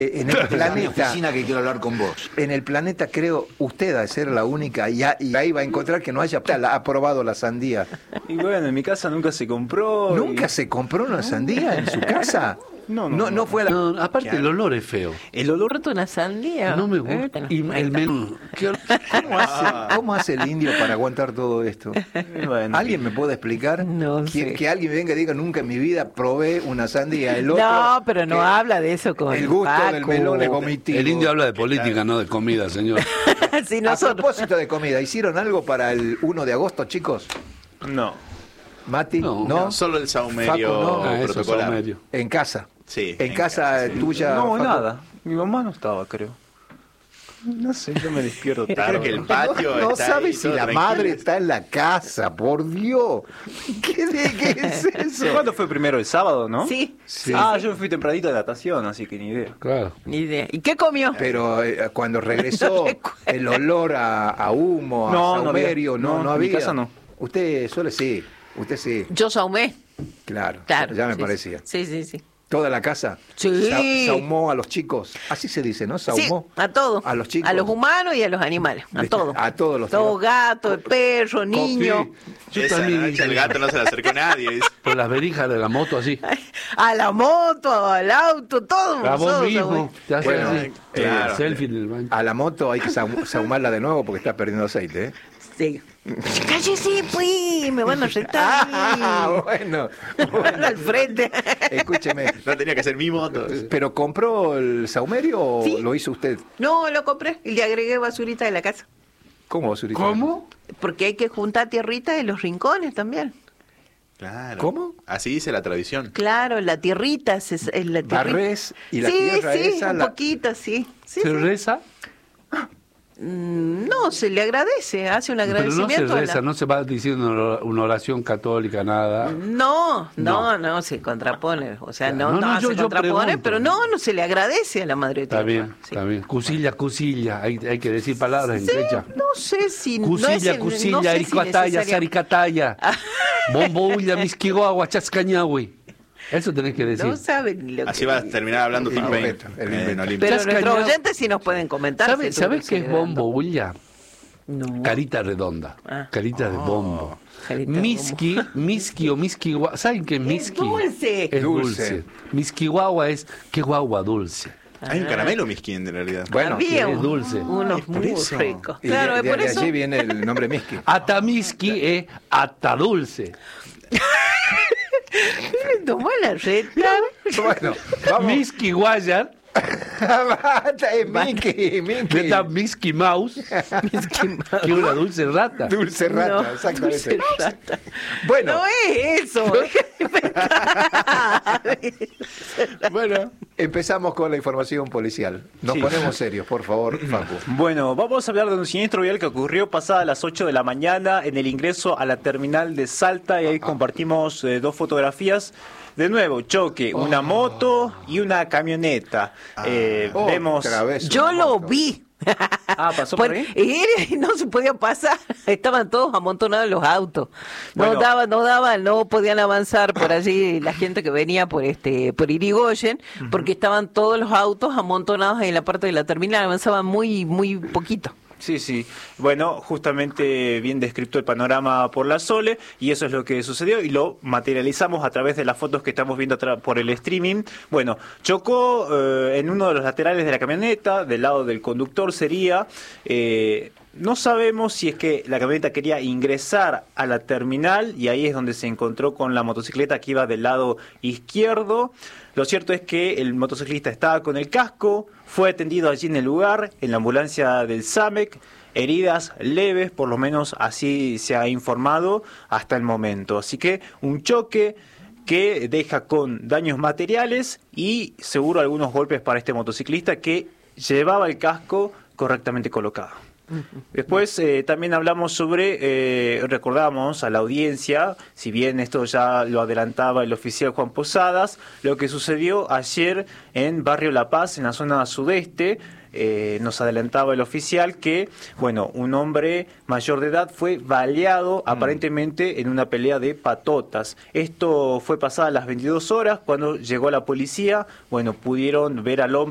En el En mi planeta, oficina que quiero hablar con vos. en el planeta creo usted ha de ser la única y ahí va a encontrar que no haya aprobado la sandía. Y bueno, en mi casa nunca se compró. ¿Nunca se compró una sandía en su casa? No fue la... No, aparte el olor es feo. El olor. ¿Roto una sandía? No me gusta. Y el menú. ¿Cómo hace el indio para aguantar todo esto? Bueno, ¿Alguien me puede explicar? No sé. Que alguien venga y diga, nunca en mi vida probé una sandía. El otro, No, pero no que habla de eso con el gusto Paco. del melón es vomitivo. El indio habla de política, no de comida, señor. Sí, A nosotros. propósito de comida, ¿hicieron algo para el 1 de agosto, chicos? no. Mati, No. ¿no? Solo el saumerio Facu, no. Eso, protocolar. saumerio. En casa. Sí. En casa sí. tuya. No, Facu. nada. Mi mamá no estaba, creo. No sé, yo me despierto tarde. Claro que el patio No está sabes ahí, si todo la tranquilo. madre está en la casa, por Dios. ¿Qué es eso? ¿Cuándo fue primero? ¿El sábado, no? Sí, Sí. Yo fui tempranito de natación, así que ni idea. Claro. ni idea. ¿Y qué comió? Pero cuando regresó, el olor a humo, a No, no saumerio, había. no No, en había. mi casa no. Usted suele sí, usted sí, Yo saumé. claro, Claro. ya me sí, parecía. Sí, sí, sí. Toda la casa. Sí. Saumó a los chicos. Así se dice, ¿no? Saumó. Sí, a todos. A los chicos. A los humanos y a los animales. A todos. A todos los Todo gato, perro, niño. Yo Esa también noche el gato no se le acercó a nadie. por las verijas de la moto así. A la moto, al auto, todo. A vos nosotros, mismo. güey. Te haces Bueno, así. claro. Selfie en el baño. A la moto hay que saumarla de nuevo porque está perdiendo aceite, ¿eh? Sí. Cállese, pues, me van a retar. Bueno. Al frente. Escúcheme. No tenía que ser mi moto. ¿Pero compró el saumerio o Sí. lo hizo usted? No, lo compré y le agregué basurita de la casa. ¿Cómo, basurita? ¿Cómo? Porque hay que juntar tierrita de los rincones también. Claro. ¿Cómo? Así dice la tradición. Claro, la tierrita. Es la tierrita. Barres y la sí, tierra sí, esa un la- poquito, sí. Sí, ¿Se sí. reza? No, se le agradece, hace un Pero no se agradecimiento. reza, no se va diciendo una oración católica, nada. No, se contrapone. O sea, Claro. no, Yo se contrapone, pregunto. pero no se le agradece a la Madre Está Tierra. bien, Sí. está bien. Cusilla, hay que decir palabras en Sí, quecha. no sé si... no Cusilla, es en- no cusilla, sé si iricataya, necesariamente- saricataya. Bomboulla, misquihuahua, chascañahui. Eso tenés que decir. No saben lo Así que... va a terminar hablando El Tim Payne invento, el en invento. Olimpia. Pero Chascañao. nuestros oyentes sí nos pueden comentar. ¿Sabes qué es bomboulla? No. Carita redonda. Ah. Carita de bombo. Carita de Miski o miskihuahua. ¿Saben qué es miski? dulce. Es Dulce. dulce. Miskihuahua es qué guagua dulce. Hay un caramelo misquín en realidad. Bueno, Había es dulce. unos por muy eso. ricos. y Claro, de por eso... allí viene el nombre Miski. Atamiski es atadulce. Tomó la reta. Bueno, vamos. Miski Guayar. Basta, es Mickey, De la Miski Mouse. Que es una dulce rata. Dulce rata, No, exactamente. dulce rata. Bueno, No es eso. bueno, empezamos con la información policial. Nos ponemos serios, por favor, Facu. Bueno, vamos a hablar de un siniestro vial que ocurrió pasada las 8 de la mañana en el ingreso a la terminal de Salta y ahí compartimos dos fotografías. De nuevo, choque, una moto y una camioneta. Vemos... Otra vez Yo una lo moto. vi. ¿pasó por ahí? No se podía pasar, estaban todos amontonados los autos. Bueno. No podían avanzar por allí la gente que venía por Irigoyen, porque estaban todos los autos amontonados en la parte de la terminal, avanzaban muy poquito. Sí, sí. Bueno, justamente bien descrito el panorama por la Sole y eso es lo que sucedió y lo materializamos a través de las fotos que estamos viendo por el streaming. Bueno, chocó en uno de los laterales de la camioneta, del lado del conductor sería... no sabemos si es que la camioneta quería ingresar a la terminal y ahí es donde se encontró con la motocicleta que iba del lado izquierdo. Lo cierto es que el motociclista estaba con el casco, fue atendido allí en el lugar, en la ambulancia del SAMEC, heridas leves, por lo menos así se ha informado hasta el momento. Así que un choque que deja con daños materiales y seguro algunos golpes para este motociclista que llevaba el casco correctamente colocado. Después también hablamos sobre, recordamos a la audiencia, si bien esto ya lo adelantaba el oficial Juan Posadas, lo que sucedió ayer en Barrio La Paz, en la zona sudeste. Nos adelantaba el oficial que, bueno, un hombre mayor de edad fue baleado aparentemente en una pelea de patotas. Esto fue pasada las 22 horas, cuando llegó la policía, bueno, pudieron ver al hombre